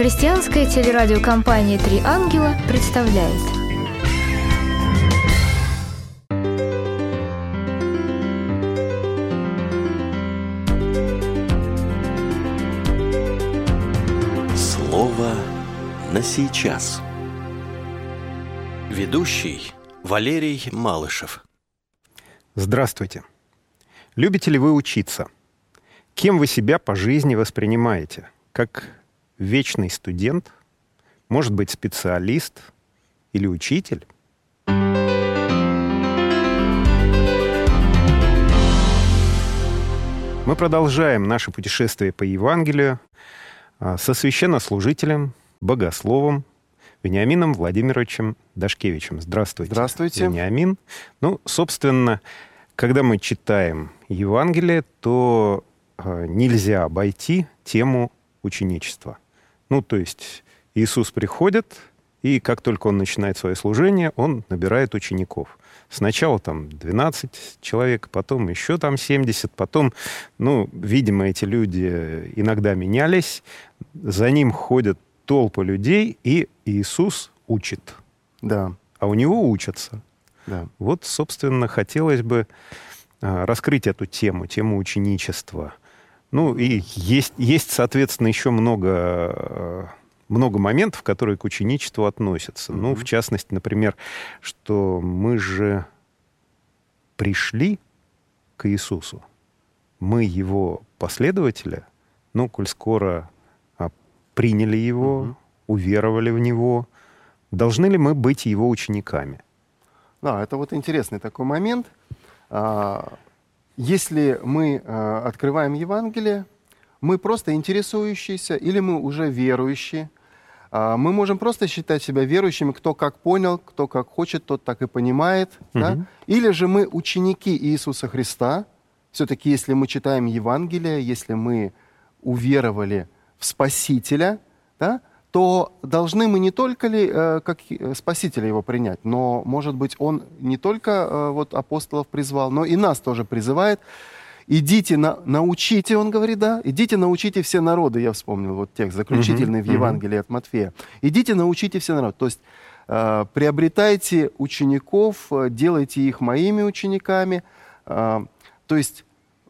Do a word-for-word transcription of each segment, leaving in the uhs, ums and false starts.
Христианская телерадиокомпания «Три ангела» представляет. Слово на сейчас. Ведущий Валерий Малышев. Здравствуйте. Любите ли вы учиться? Кем вы себя по жизни воспринимаете? Как вечный студент? Может быть, специалист или учитель? Мы продолжаем наше путешествие по Евангелию со священнослужителем, богословом Вениамином Владимировичем Дашкевичем. Здравствуйте. Здравствуйте. Вениамин. Ну, собственно, когда мы читаем Евангелие, то э, нельзя обойти тему ученичества. Ну, то есть Иисус приходит, и как только Он начинает свое служение, Он набирает учеников. Сначала там двенадцать человек, потом еще там семьдесят, потом, ну, видимо, эти люди иногда менялись, за Ним ходят толпы людей, и Иисус учит. Да. А у Него учатся. Да. Вот, собственно, хотелось бы а, раскрыть эту тему, тему ученичества. Ну, и есть, есть соответственно, еще много, много моментов, которые к ученичеству относятся. Mm-hmm. Ну, в частности, например, что мы же пришли к Иисусу. Мы Его последователи, ну, коль скоро а, приняли Его, mm-hmm. уверовали в Него, должны ли мы быть Его учениками? Да, это вот интересный такой момент. Если мы открываем Евангелие, мы просто интересующиеся или мы уже верующие. Мы можем просто считать себя верующими, кто как понял, кто как хочет, тот так и понимает. Угу. Да? Или же мы ученики Иисуса Христа. Все-таки, если мы читаем Евангелие, если мы уверовали в Спасителя, да, то должны мы не только ли э, как Спасителя Его принять, но, может быть, Он не только э, вот апостолов призвал, но и нас тоже призывает. Идите, на, научите, Он говорит, да, идите, научите все народы. Я вспомнил вот текст заключительный uh-huh, в Евангелии uh-huh. от Матфея. Идите, научите все народы. То есть э, приобретайте учеников, делайте их моими учениками. Э, то есть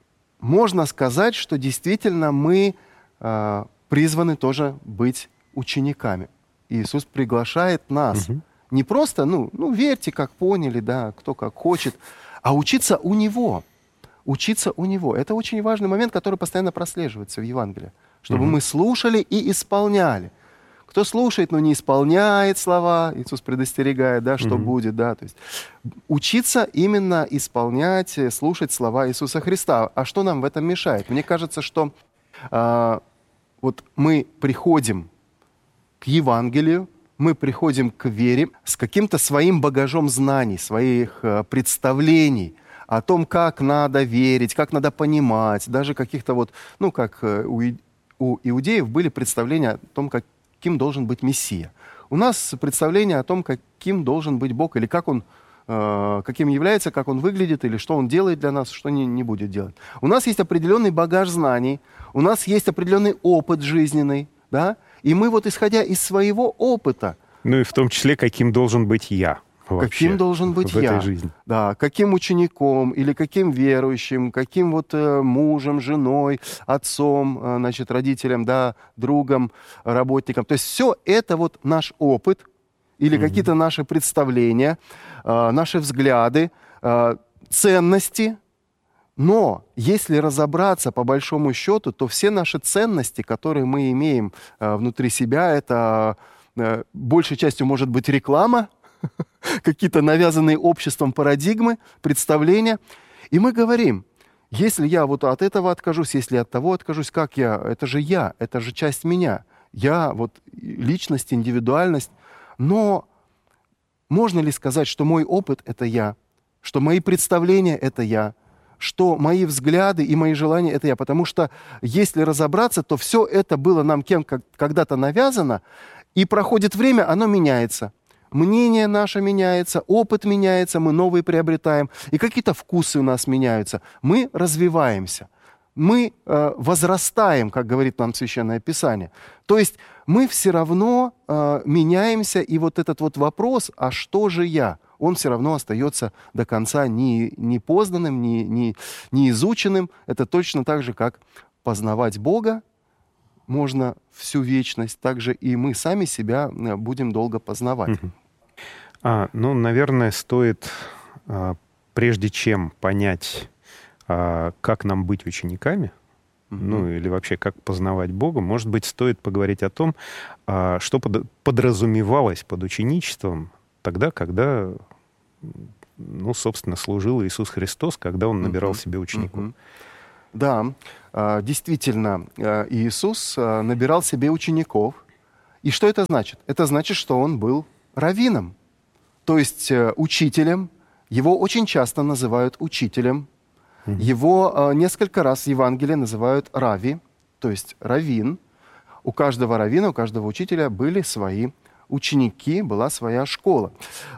можно сказать, что действительно мы э, призваны тоже быть учениками. Иисус приглашает нас угу. не просто, ну, ну, верьте, как поняли, да, кто как хочет, а учиться у Него. Учиться у Него. Это очень важный момент, который постоянно прослеживается в Евангелии. Чтобы угу. мы слушали и исполняли. Кто слушает, но не исполняет слова, Иисус предостерегает, да, что угу. будет, да, то есть учиться именно исполнять, слушать слова Иисуса Христа. А что нам в этом мешает? Мне кажется, что э, вот мы приходим к Евангелию, мы приходим к вере с каким-то своим багажом знаний, своих э, представлений о том, как надо верить, как надо понимать, даже каких-то вот, ну, как э, у, у иудеев были представления о том, каким должен быть Мессия. У нас представление о том, каким должен быть Бог, или как Он, э, каким является, как Он выглядит, или что Он делает для нас, что не, не будет делать. У нас есть определенный багаж знаний, у нас есть определенный опыт жизненный, да, и мы вот, исходя из своего опыта... Ну и в том числе, каким должен быть я вообще. Каким должен быть в я. Этой жизни. Да, каким учеником или каким верующим, каким вот э, мужем, женой, отцом, э, значит, родителем, да, другом, работником. То есть все это вот наш опыт или mm-hmm. какие-то наши представления, э, наши взгляды, э, ценности. Но если разобраться по большому счету, то все наши ценности, которые мы имеем э, внутри себя, это э, большей частью может быть реклама, какие-то навязанные обществом парадигмы, представления. И мы говорим, если я вот от этого откажусь, если от того откажусь, как я? Это же я, это же часть меня. Я, вот личность, индивидуальность. Но можно ли сказать, что мой опыт — это я, что мои представления — это я, что мои взгляды и мои желания — это я. Потому что, если разобраться, то все это было нам кем когда-то навязано, и проходит время, оно меняется. Мнение наше меняется, опыт меняется, мы новые приобретаем, и какие-то вкусы у нас меняются. Мы развиваемся. мы э, возрастаем, как говорит нам Священное Писание. То есть мы все равно э, меняемся, и вот этот вот вопрос, а что же я, он все равно остается до конца не, не познанным, не, не, не изученным. Это точно так же, как познавать Бога можно всю вечность, также и мы сами себя будем долго познавать. А, ну, наверное, стоит, а, прежде чем понять, а, как нам быть учениками, mm-hmm. ну, или вообще как познавать Бога, может быть, стоит поговорить о том, а, что под, подразумевалось под ученичеством тогда, когда, ну, собственно, служил Иисус Христос, когда Он набирал mm-hmm. себе учеников. Mm-hmm. Да, действительно, Иисус набирал себе учеников. И что это значит? Это значит, что Он был раввином, то есть учителем. Его очень часто называют учителем. Mm-hmm. Его несколько раз в Евангелии называют рави, то есть раввин. У каждого раввина, у каждого учителя были свои ученики, была своя школа.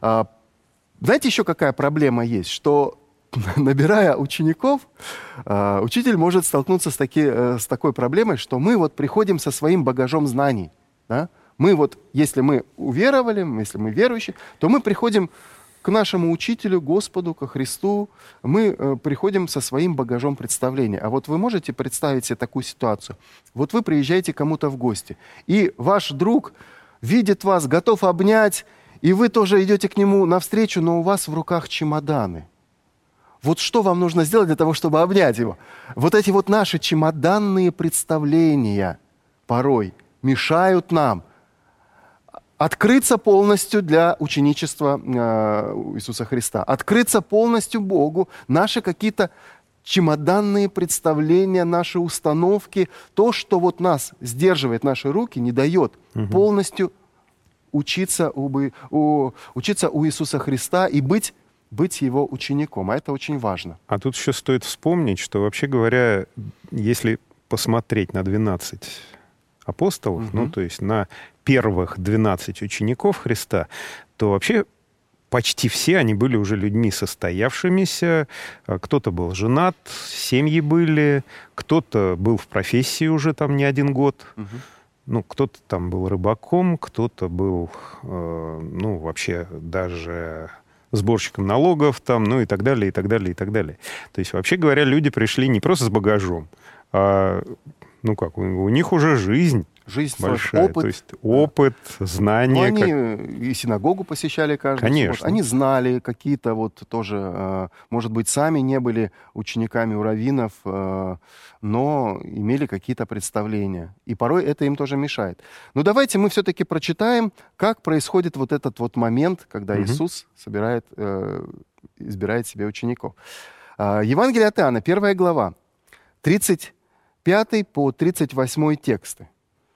Знаете, еще какая проблема есть? Что, набирая учеников, учитель может столкнуться с, таки, с такой проблемой, что мы вот приходим со своим багажом знаний. Да? Мы вот, если мы уверовали, если мы верующие, то мы приходим к нашему учителю, Господу, ко Христу, мы э, приходим со своим багажом представления. А вот вы можете представить себе такую ситуацию? Вот вы приезжаете к кому-то в гости, и ваш друг видит вас, готов обнять, и вы тоже идете к нему навстречу, но у вас в руках чемоданы. Вот что вам нужно сделать для того, чтобы обнять его? Вот эти вот наши чемоданные представления порой мешают нам открыться полностью для ученичества э, Иисуса Христа, открыться полностью Богу, наши какие-то чемоданные представления, наши установки, то, что вот нас сдерживает, наши руки, не дает угу. полностью учиться у, у, учиться у Иисуса Христа и быть, быть Его учеником. А это очень важно. А тут еще стоит вспомнить, что, вообще говоря, если посмотреть на двенадцать апостолов, угу. ну, то есть на первых двенадцать учеников Христа, то вообще почти все они были уже людьми состоявшимися. Кто-то был женат, семьи были, кто-то был в профессии уже там не один год. Угу. Ну, кто-то там был рыбаком, кто-то был, э, ну, вообще даже сборщиком налогов там, ну, и так далее, и так далее, и так далее. То есть, вообще говоря, люди пришли не просто с багажом, а, ну, как, у, у них уже жизнь. Жизнь, большая, опыт. То есть опыт, знания. Ну, они как... и синагогу посещали каждый Конечно. субботу. Они знали какие-то вот тоже, может быть, сами не были учениками у раввинов, но имели какие-то представления. И порой это им тоже мешает. Но давайте мы все-таки прочитаем, как происходит вот этот вот момент, когда угу. Иисус собирает, избирает себе учеников. Евангелие от Иоанна, первая глава, тридцать пятый по тридцать восьмой тексты.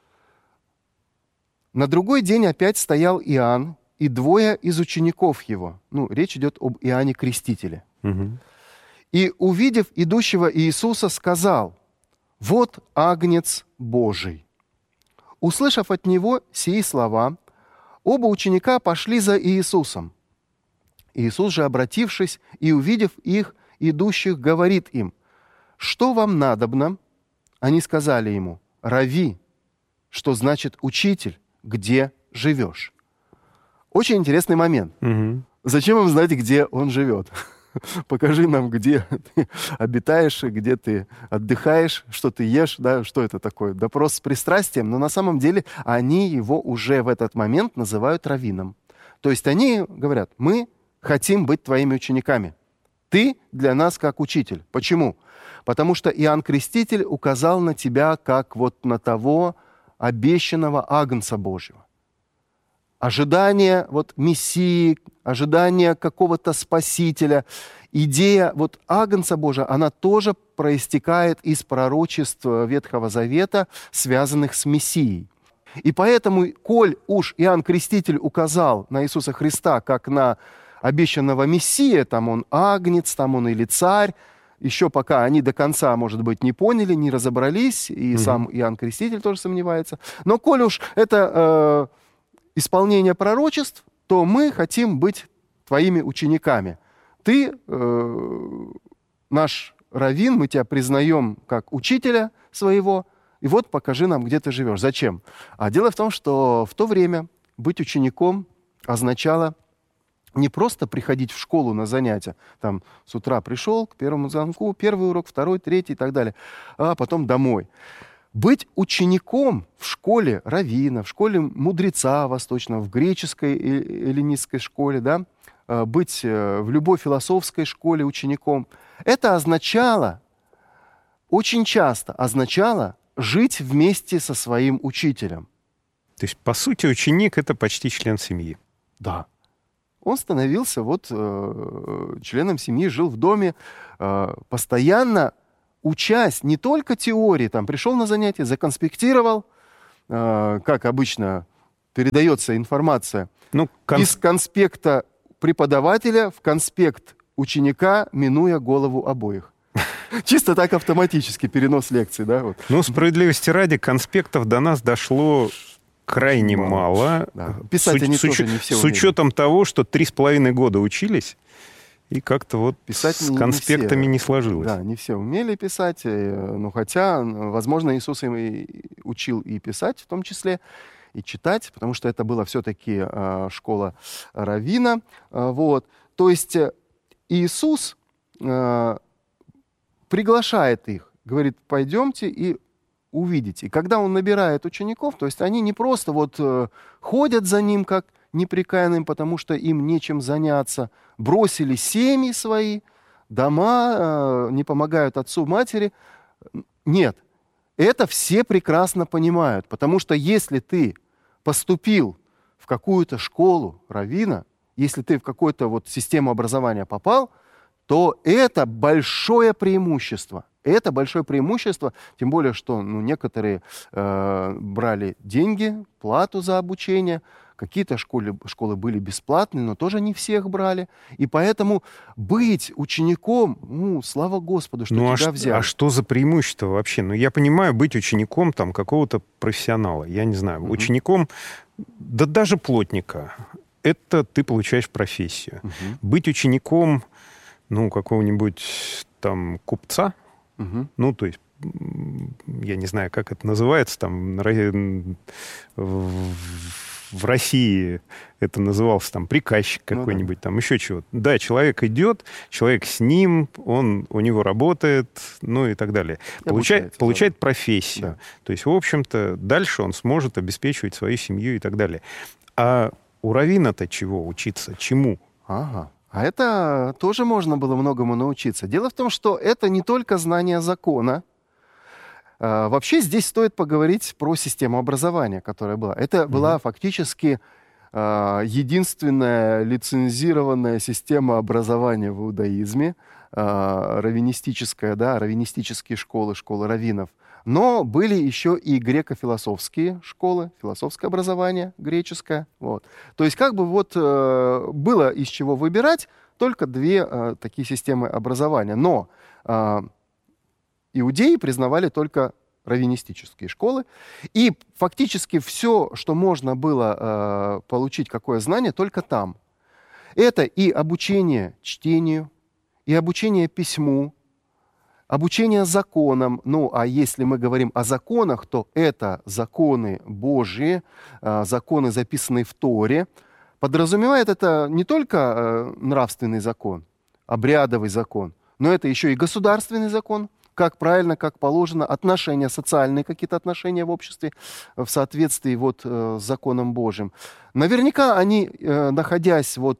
На другой день опять стоял Иоанн и двое из учеников его. Ну, речь идет об Иоанне Крестителе. Угу. И, увидев идущего Иисуса, сказал: «Вот Агнец Божий». Услышав от него сии слова, оба ученика пошли за Иисусом. Иисус же, обратившись и увидев их, идущих, говорит им: «Что вам надобно?» Они сказали ему: «Рави», что значит «учитель». Где живешь? Очень интересный момент. Угу. Зачем им знать, где он живет? Покажи нам, где ты обитаешь, где ты отдыхаешь, что ты ешь, да, что это такое? Допрос с пристрастием, но на самом деле они его уже в этот момент называют раввином. То есть они говорят: мы хотим быть твоими учениками. Ты для нас как учитель. Почему? Потому что Иоанн Креститель указал на тебя как вот на того обещанного Агнца Божьего. Ожидание вот Мессии, ожидание какого-то Спасителя, идея вот Агнца Божия, она тоже проистекает из пророчеств Ветхого Завета, связанных с Мессией. И поэтому, коль уж Иоанн Креститель указал на Иисуса Христа как на обещанного Мессия, там он Агнец, там он или Царь, еще пока они до конца, может быть, не поняли, не разобрались, и mm-hmm. сам Иоанн Креститель тоже сомневается. Но коль уж это э, исполнение пророчеств, то мы хотим быть твоими учениками. Ты э, наш раввин, мы тебя признаем как учителя своего, и вот покажи нам, где ты живешь. Зачем? А дело в том, что в то время быть учеником означало не просто приходить в школу на занятия, там с утра пришел к первому звонку, первый урок, второй, третий и так далее, а потом домой. Быть учеником в школе раввина, в школе мудреца восточного, в греческой и эллинистской школе, да, быть в любой философской школе учеником, это означало, очень часто означало жить вместе со своим учителем. То есть, по сути, ученик — это почти член семьи. Да. Он становился вот э, членом семьи, жил в доме, э, постоянно учась не только теории, там, пришел на занятие, законспектировал, э, как обычно передается информация, ну, конс... из конспекта преподавателя в конспект ученика, минуя голову обоих. Чисто так автоматически перенос лекций, да? Вот. Ну, справедливости ради, конспектов до нас дошло крайне мало. мало. Да. Писать с, они с, тоже уч... не все С умели. учетом того, что три с половиной года учились, и как-то вот писать с не, конспектами не, не сложилось. Да, не все умели писать, ну, хотя, возможно, Иисус им и учил и писать в том числе, и читать, потому что это была все-таки э, школа раввина. Э, вот. То есть Иисус э, приглашает их, говорит, пойдемте и увидите. И когда он набирает учеников, то есть они не просто вот э, ходят за ним как непрекаянным, потому что им нечем заняться, бросили семьи свои, дома, э, не помогают отцу, матери. Нет, это все прекрасно понимают, потому что если ты поступил в какую-то школу раввина, если ты в какую-то вот систему образования попал, то это большое преимущество. Это большое преимущество, тем более, что ну, некоторые э, брали деньги, плату за обучение, какие-то школы, школы были бесплатные, но тоже не всех брали. И поэтому быть учеником, ну, слава Господу, что ну, тебя а взяли. А что за преимущество вообще? Ну, я понимаю, быть учеником там какого-то профессионала, я не знаю, mm-hmm. учеником, да даже плотника, это ты получаешь профессию. Mm-hmm. Быть учеником, ну, какого-нибудь там купца, угу. ну, то есть, я не знаю, как это называется, там, в России это назывался там приказчик какой-нибудь, ну, да. там еще чего-то. Да, человек идет, человек с ним, он у него работает, ну и так далее. Получает, получает да. профессию. Да. То есть, в общем-то, дальше он сможет обеспечивать свою семью и так далее. А у раввина-то чего учиться? Чему? Ага. А это тоже можно было многому научиться. Дело в том, что это не только знание закона. А, вообще здесь стоит поговорить про систему образования, которая была. Это mm-hmm. была фактически а, единственная лицензированная система образования в иудаизме, а, раввинистическая, да, раввинистические школы, школы раввинов. Но были еще и греко-философские школы, философское образование греческое. Вот. То есть как бы вот э, было из чего выбирать, только две э, такие системы образования. Но э, иудеи признавали только раввинистические школы. И фактически все, что можно было э, получить, какое знание, только там. Это и обучение чтению, и обучение письму, обучение законам. Ну, а если мы говорим о законах, то это законы Божьи, законы, записанные в Торе. Подразумевает это не только нравственный закон, обрядовый закон, но это еще и государственный закон, как правильно, как положено, отношения, социальные какие-то отношения в обществе в соответствии вот с законом Божьим. Наверняка они, находясь вот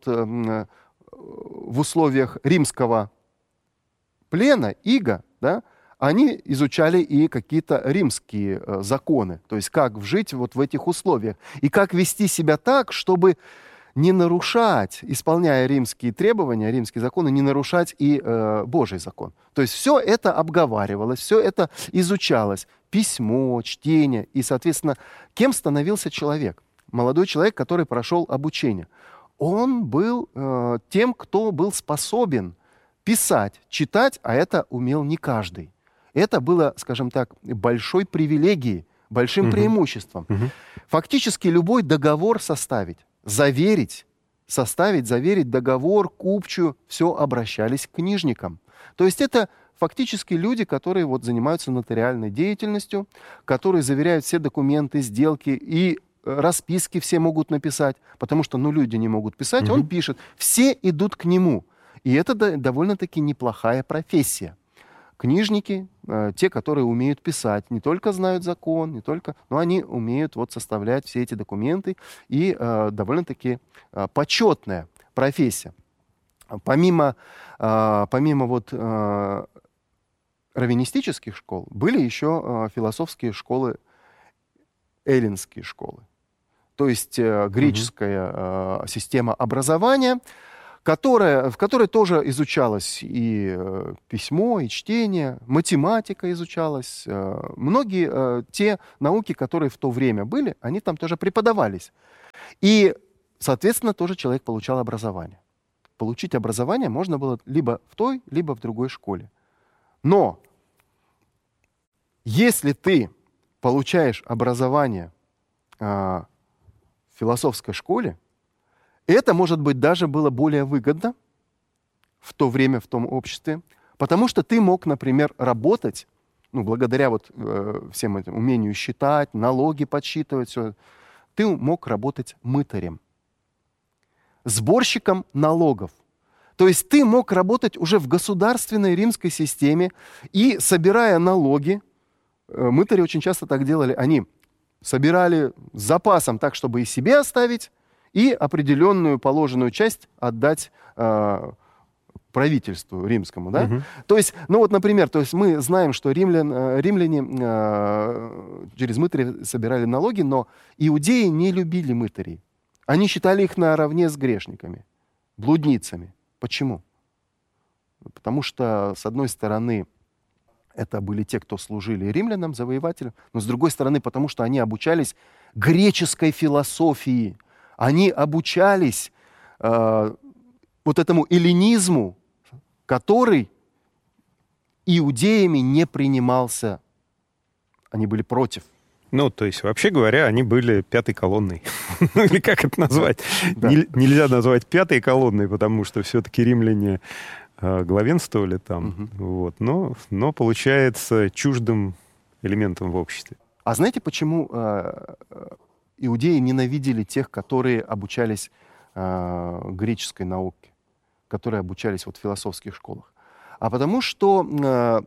в условиях римского плена, ига, да, они изучали и какие-то римские э, законы, то есть как жить вот в этих условиях, и как вести себя так, чтобы не нарушать, исполняя римские требования, римские законы, не нарушать и э, Божий закон. То есть все это обговаривалось, все это изучалось, письмо, чтение, и, соответственно, кем становился человек? Молодой человек, который прошел обучение. Он был э, тем, кто был способен писать, читать, а это умел не каждый. Это было, скажем так, большой привилегией, большим uh-huh. преимуществом. Uh-huh. Фактически любой договор составить, заверить, составить, заверить договор, купчую, все обращались к книжникам. То есть это фактически люди, которые вот занимаются нотариальной деятельностью, которые заверяют все документы, сделки и расписки все могут написать, потому что, ну, люди не могут писать, угу. он пишет. Все идут к нему. И это довольно-таки неплохая профессия. Книжники, э, те, которые умеют писать, не только знают закон, не только, но они умеют вот составлять все эти документы, и э, довольно-таки э, почетная профессия. Помимо, э, помимо вот э, раввинистических школ, были еще э, философские школы, эллинские школы. То есть э, греческая э, система образования, которая, в которой тоже изучалось и э, письмо, и чтение, математика изучалась. Э, многие э, те науки, которые в то время были, они там тоже преподавались. И, соответственно, тоже человек получал образование. Получить образование можно было либо в той, либо в другой школе. Но если ты получаешь образование э, в философской школе, это, может быть, даже было более выгодно в то время, в том обществе, потому что ты мог, например, работать, ну, благодаря вот э, всем этим умению считать, налоги подсчитывать, все, ты мог работать мытарем, сборщиком налогов. То есть ты мог работать уже в государственной римской системе и, собирая налоги, э, мытари очень часто так делали, они собирали с запасом так, чтобы и себе оставить, и определенную положенную часть отдать э, правительству римскому. Да? Угу. То есть, ну вот, например, то есть мы знаем, что римлян, э, римляне э, через мытарей собирали налоги, но иудеи не любили мытарей. Они считали их наравне с грешниками, блудницами. Почему? Потому что, с одной стороны, это были те, кто служили римлянам, завоевателям, но с другой стороны, потому что они обучались греческой философии. Они обучались э, вот этому эллинизму, который иудеями не принимался. Они были против. Ну, то есть, вообще говоря, они были пятой колонной. Или как это назвать? Нельзя назвать пятой колонной, потому что все-таки римляне главенствовали там. Вот. Но, но получается чуждым элементом в обществе. А знаете, почему э, иудеи ненавидели тех, которые обучались э, греческой науке, которые обучались вот в философских школах? А потому что э,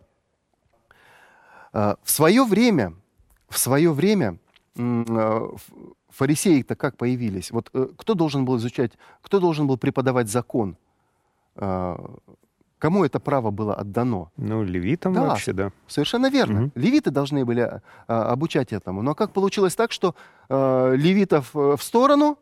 э, в свое время, в свое время э, фарисеи-то как появились? Вот э, кто должен был изучать, кто должен был преподавать закон? Э, Кому это право было отдано? Ну, левитам да, вообще, да. Совершенно верно. Угу. Левиты должны были а, обучать этому. Но как получилось так, что а, левитов в сторону,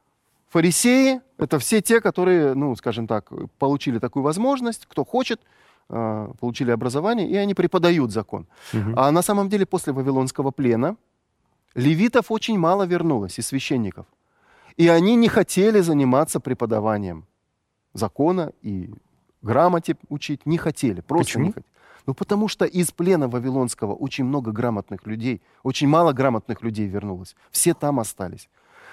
фарисеи — это все те, которые, ну, скажем так, получили такую возможность, кто хочет, а, получили образование, и они преподают закон. Угу. А на самом деле после Вавилонского плена левитов очень мало вернулось, и священников. И они не хотели заниматься преподаванием закона и грамоте учить не хотели, просто Почему? не хотели. Ну, потому что из плена Вавилонского очень много грамотных людей, очень мало грамотных людей вернулось. Все там остались.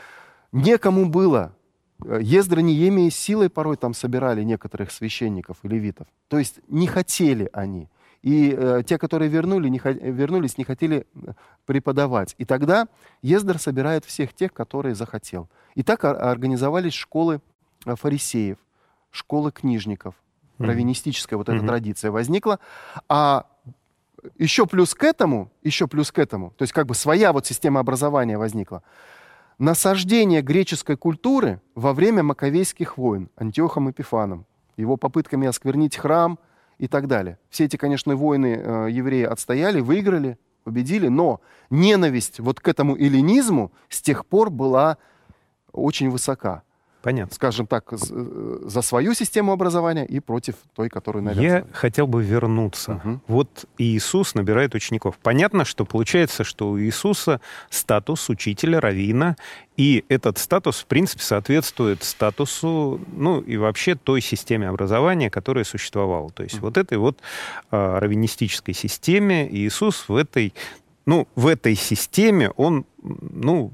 Некому было. Ездра, Неемия силой порой там собирали некоторых священников и левитов. То есть не хотели они. И э, те, которые вернули, не, вернулись, не хотели преподавать. И тогда Ездр собирает всех тех, которые захотел. И так организовались школы фарисеев, школы книжников. Раввинистическая вот эта mm-hmm. традиция возникла. А еще плюс к этому, еще плюс к этому, то есть как бы своя вот система образования возникла. Насаждение греческой культуры во время Маковейских войн Антиохом Эпифаном, его попытками осквернить храм и так далее. Все эти, конечно, войны э, евреи отстояли, выиграли, победили, но ненависть вот к этому эллинизму с тех пор была очень высока. Понятно. Скажем так, за свою систему образования и против той, которую навязывали. Я хотел бы вернуться. Угу. Вот Иисус набирает учеников. Понятно, что получается, что у Иисуса статус учителя, раввина, и этот статус, в принципе, соответствует статусу, ну, и вообще той системе образования, которая существовала. То есть угу. вот этой вот а, раввинистической системе Иисус в этой, ну, в этой системе, он, ну,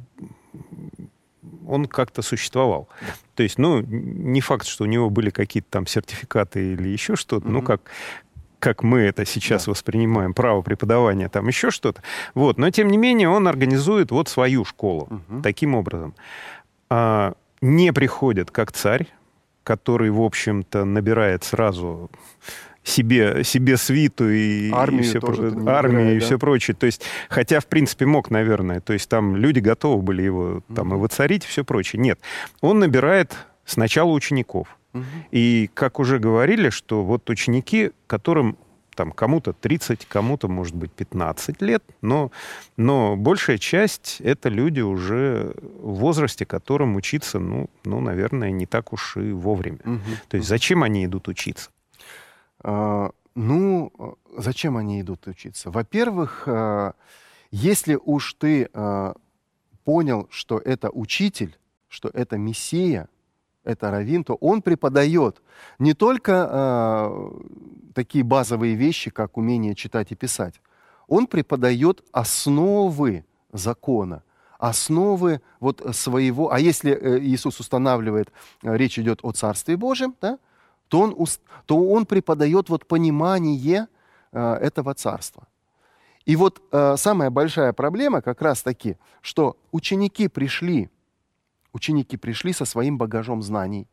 он как-то существовал. То есть, ну, не факт, что у него были какие-то там сертификаты или еще что-то, mm-hmm. ну, как, как мы это сейчас Да. воспринимаем, право преподавания, там еще что-то. Вот. Но, тем не менее, он организует вот свою школу Мгм. таким образом. А, не приходит как царь, который, в общем-то, набирает сразу себе, себе свиту и, Армию и все, тоже про- не армию набирает, и да. все прочее. То есть, хотя, в принципе, мог, наверное. То есть, там люди готовы были его там, Мгм. и воцарить, и все прочее. Нет. Он набирает сначала учеников. Мгм. И, как уже говорили, что вот ученики, которым там кому-то тридцать, кому-то, может быть, пятнадцать лет, но, но большая часть — это люди уже в возрасте, которым учиться, ну, ну, наверное, не так уж и вовремя. Мгм. То есть зачем они идут учиться? А, Ну, э, зачем они идут учиться? Во-первых, а, если уж ты а, понял, что это учитель, что это мессия, это раввин, то он преподает не только а, такие базовые вещи, как умение читать и писать. Он преподает основы закона, основы вот своего. А если э, Иисус устанавливает, э, речь идет о Царстве Божьем, да, то он, ус- то он преподает вот понимание э, этого царства. И вот э, самая большая проблема как раз-таки, что ученики пришли, ученики пришли со своим багажом знаний.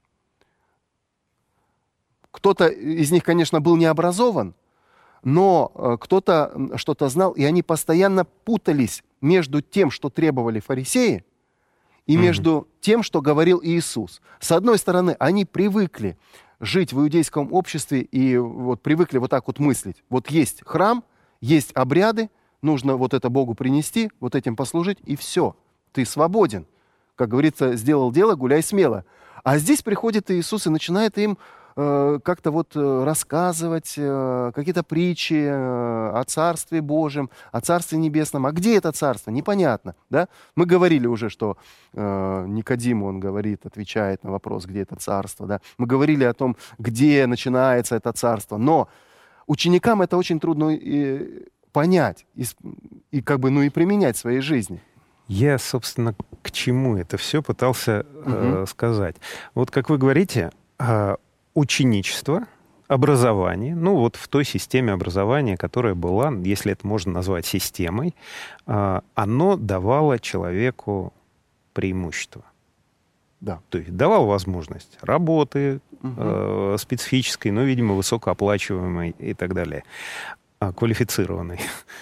Кто-то из них, конечно, был не образован, но э, кто-то м, что-то знал, и они постоянно путались между тем, что требовали фарисеи, и Мгм. между тем, что говорил Иисус. С одной стороны, они привыкли жить в иудейском обществе и вот привыкли вот так вот мыслить. Вот есть храм, есть обряды, нужно вот это Богу принести, вот этим послужить, и все. Ты свободен. Как говорится, сделал дело, гуляй смело. А здесь приходит Иисус и начинает им э, как-то вот э, рассказывать э, какие-то притчи э, о Царстве Божьем, о Царстве Небесном. А где это Царство? Непонятно. Да? Мы говорили уже, что э, Никодиму, он говорит, отвечает на вопрос, где это Царство. Да? Мы говорили о том, где начинается это Царство. Но ученикам это очень трудно и понять и, с- и как бы, ну, и применять в своей жизни. Я, собственно, к чему это все пытался э, Мгм. сказать. Вот как вы говорите, э, ученичество, образование, ну вот в той системе образования, которая была, если это можно назвать системой, э, оно давало человеку преимущество. Да. То есть давало возможность работы Мгм. э, специфической, но, видимо, высокооплачиваемой и так далее, а, квалифицированной,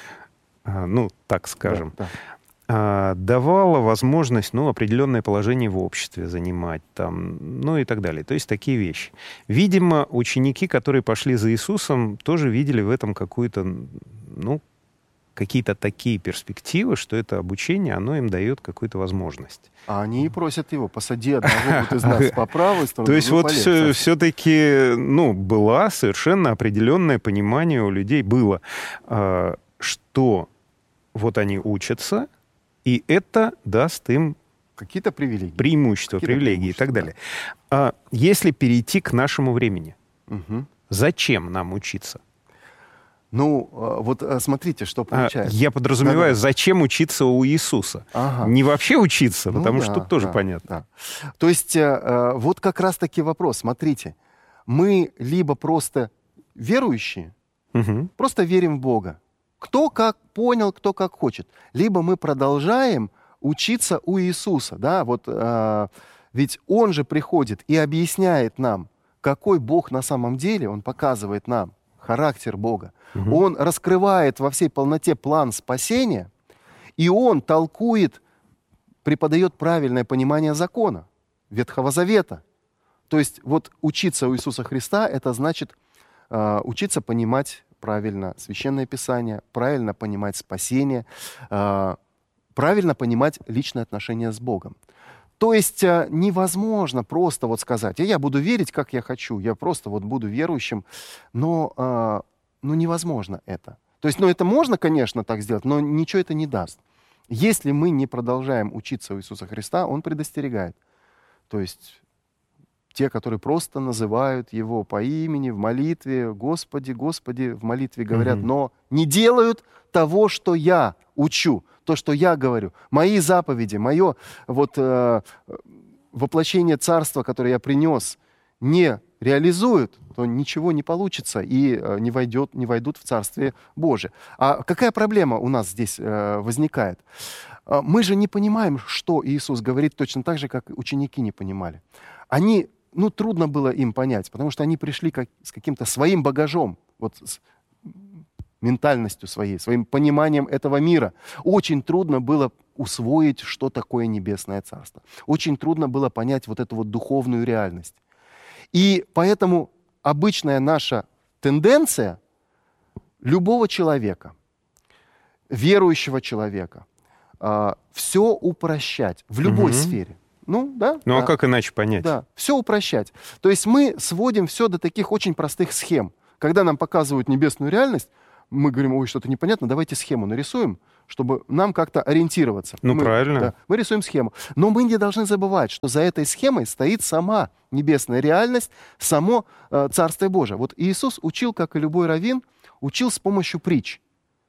А, ну, так скажем. Да, да. А, давала возможность, ну, определенное положение в обществе занимать, там, ну и так далее. То есть такие вещи. Видимо, ученики, которые пошли за Иисусом, тоже видели в этом какую-то, ну, какие-то такие перспективы, что это обучение, оно им дает какую-то возможность. А они и просят его, посади одного вот из нас по правой стороне. То есть другого вот по левой все, стороне. все-таки, ну, было совершенно определенное понимание у людей, было, а, что вот они учатся, и это даст им Какие-то привилегии. преимущества, Какие-то привилегии и так преимущества, далее. А если перейти к нашему времени, Мгм. зачем нам учиться? Ну, а, вот а, смотрите, что А, получается. я подразумеваю, Да-да. зачем учиться у Иисуса? Ага. Не вообще учиться, Ну потому да, что тут тоже да, понятно. да. То есть э, э, вот как раз-таки вопрос. Смотрите, мы либо просто верующие, Мгм. просто верим в Бога. Кто как понял, кто как хочет. Либо мы продолжаем учиться у Иисуса. Да? Вот, э, ведь Он же приходит и объясняет нам, какой Бог на самом деле. Он показывает нам характер Бога. Мгм. Он раскрывает во всей полноте план спасения, и Он толкует, преподает правильное понимание закона Ветхого Завета. То есть вот учиться у Иисуса Христа — это значит э, учиться понимать правильно Священное Писание, правильно понимать спасение, э, правильно понимать личные отношения с Богом. То есть э, невозможно просто вот сказать, «А я буду верить, как я хочу, я просто вот буду верующим», но э, ну, невозможно это. То есть, ну, это можно, конечно, так сделать, но ничего это не даст. Если мы не продолжаем учиться у Иисуса Христа, Он предостерегает. То есть те, которые просто называют Его по имени в молитве, «Господи, Господи», в молитве говорят, Мгм. но не делают того, что я учу, то, что я говорю. Мои заповеди, мое вот, э, воплощение царства, которое я принес, не реализуют, то ничего не получится и э, не, войдет, не войдут в Царствие Божие. А какая проблема у нас здесь э, возникает? Э, мы же не понимаем, что Иисус говорит точно так же, как ученики не понимали. Они, ну, трудно было им понять, потому что они пришли как, с каким-то своим багажом, вот с ментальностью своей, своим пониманием этого мира. Очень трудно было усвоить, что такое Небесное Царство. Очень трудно было понять вот эту вот духовную реальность. И поэтому обычная наша тенденция любого человека, верующего человека, э, все упрощать в любой Мгм. сфере. Ну, да? Ну да, а как иначе понять? Да, все упрощать. То есть мы сводим все до таких очень простых схем. Когда нам показывают небесную реальность, мы говорим, ой, что-то непонятно, давайте схему нарисуем, чтобы нам как-то ориентироваться. Ну, мы, правильно. Да, мы рисуем схему. Но мы не должны забывать, что за этой схемой стоит сама небесная реальность, само э, Царствие Божие. Вот Иисус учил, как и любой раввин, учил с помощью притч.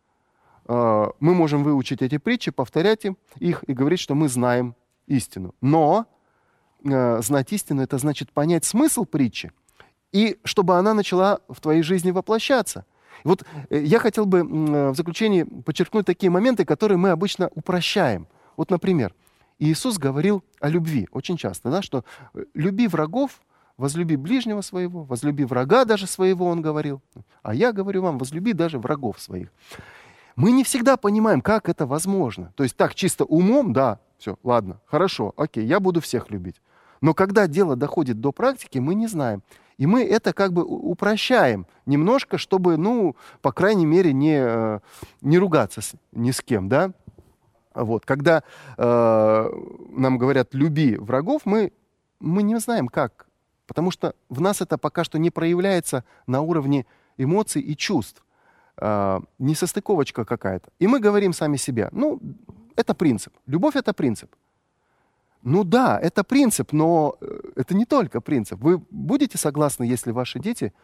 Э, мы можем выучить эти притчи, повторять им их и говорить, что мы знаем истину. Но э, знать истину — это значит понять смысл притчи, и чтобы она начала в твоей жизни воплощаться. Вот я хотел бы в заключении подчеркнуть такие моменты, которые мы обычно упрощаем. Вот, например, Иисус говорил о любви очень часто, да, что люби врагов, возлюби ближнего своего, возлюби врага даже своего, он говорил. А я говорю вам, возлюби даже врагов своих. Мы не всегда понимаем, как это возможно. То есть так чисто умом, да, все, ладно, хорошо, окей, я буду всех любить. Но когда дело доходит до практики, мы не знаем. И мы это как бы упрощаем немножко, чтобы, ну, по крайней мере, не, не ругаться с, ни с кем, да. Вот. Когда э, нам говорят «люби врагов», мы, мы не знаем, как. Потому что в нас это пока что не проявляется на уровне эмоций и чувств. Э, несостыковочка какая-то. И мы говорим сами себе, ну, это принцип. Любовь — это принцип. Ну да, это принцип, но это не только принцип. Вы будете согласны, если ваши дети,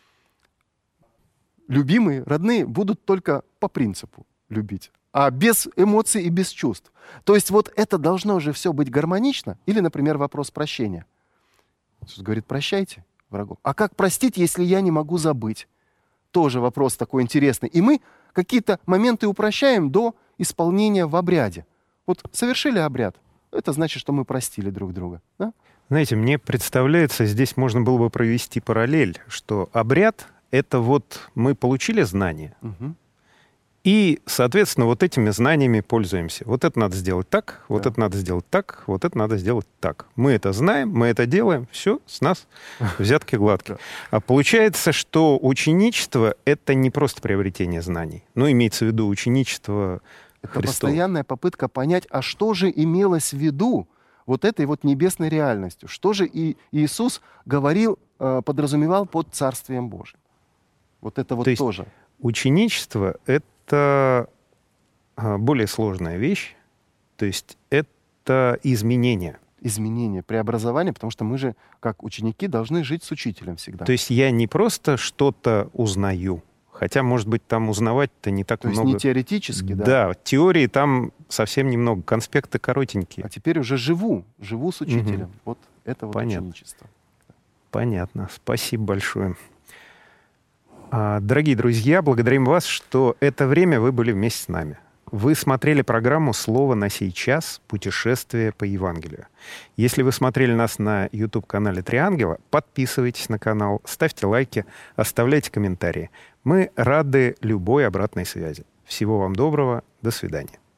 любимые, родные, будут только по принципу любить, а без эмоций и без чувств? То есть вот это должно же все быть гармонично. Или, например, вопрос прощения. Иисус говорит, прощайте врагов. А как простить, если я не могу забыть? Тоже вопрос такой интересный. И мы какие-то моменты упрощаем до исполнения в обряде. Вот совершили обряд. Это значит, что мы простили друг друга. Да? Знаете, мне представляется, здесь можно было бы провести параллель, что обряд — это вот мы получили знания, Угу. и, соответственно, вот этими знаниями пользуемся. Вот это надо сделать так, вот Да. это надо сделать так, вот это надо сделать так. Мы это знаем, мы это делаем, все, с нас взятки гладкие. А получается, что ученичество — это не просто приобретение знаний, но имеется в виду ученичество Это Христова. постоянная попытка понять, а что же имелось в виду вот этой вот небесной реальностью? Что же и Иисус говорил, э, подразумевал под Царствием Божьим? Вот это вот То есть тоже. Ученичество — это а, более сложная вещь, то есть это изменение. Изменение, преобразование, потому что мы же, как ученики, должны жить с учителем всегда. То есть я не просто что-то узнаю, хотя, может быть, там узнавать-то не так То есть много. не теоретически, да? Да, теории там совсем немного, конспекты коротенькие. А теперь уже живу, живу с учителем. Мгм. Вот это вот Понятно. ученичество. Понятно, спасибо большое. А, дорогие друзья, благодарим вас, что это время вы были вместе с нами. Вы смотрели программу «Слово на сей час. Путешествие по Евангелию». Если вы смотрели нас на YouTube-канале «Три ангела», подписывайтесь на канал, ставьте лайки, оставляйте комментарии. Мы рады любой обратной связи. Всего вам доброго. До свидания.